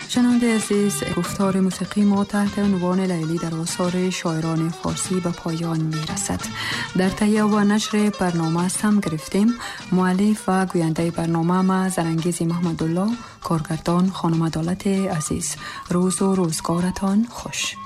شنونده عزیز، گفتار موسیقی ما تحت عنوان لیلی در آثار شاعران فارسی به پایان می رسد. در تهیه و نشر برنامه سم گرفتیم. مؤلف و گوینده برنامه ما زرنگیز محمدالله، کارگردان خانم عدالت عزیز. روز و روزگارتان خوش.